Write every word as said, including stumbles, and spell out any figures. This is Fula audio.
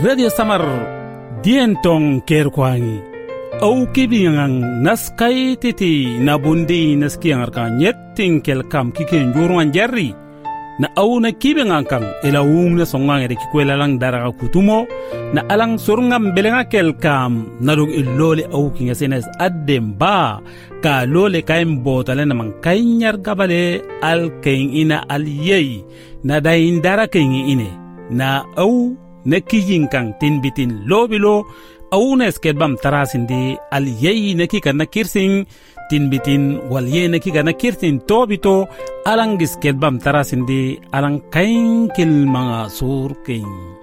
Radio Samar Dientong Kerkwangi au kibingang naskai titi na bundi naskiang arka nyetting kelkam kiken juruan jerry na au na kibingang kang ilawung na songang ere kikwela lang daraga kutumo na alang surngam belenga kelkam narug ilole au kinga senes adem ba ka lole kaim botale na mang kainyar gabale al kain ina al yei na dain dara kain ine na au na kijin kang tinbitin lobilo au na skedbam tarasindi al yei na kika na kirsing tinbitin wal yei na kika na kirsing tobito alang skedbam tarasindi alang kain kil mga sur kain